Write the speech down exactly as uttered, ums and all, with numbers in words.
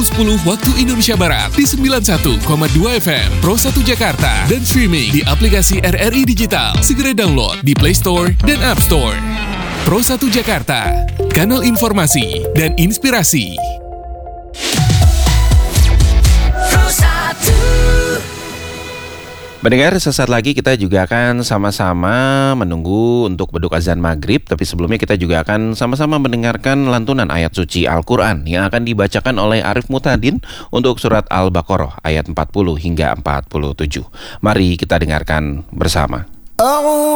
sepuluh waktu Indonesia Barat di sembilan puluh satu koma dua F M Pro satu Jakarta dan streaming di aplikasi R R I Digital. Segera download di Play Store dan App Store. Pro satu Jakarta, kanal informasi dan inspirasi. Mendengar, sesaat lagi kita juga akan sama-sama menunggu untuk beduk azan maghrib. Tapi sebelumnya kita juga akan sama-sama mendengarkan lantunan ayat suci Al-Quran yang akan dibacakan oleh Arif Mutadin untuk surat Al-Baqarah ayat empat puluh hingga empat puluh tujuh. Mari kita dengarkan bersama.